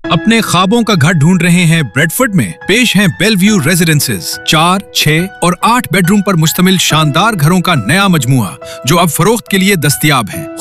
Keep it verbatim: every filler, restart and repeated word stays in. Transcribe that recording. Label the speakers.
Speaker 1: अपने ख्वाबों का घर ढूंढ रहे हैं ब्रेडफोर्ड में? पेश हैं बेलव्यू रेजिडेंसेज। चार, छह और आठ बेडरूम पर मुश्तमिल शानदार घरों का नया मजमुआ जो अब फरोख्त के लिए दस्तयाब है।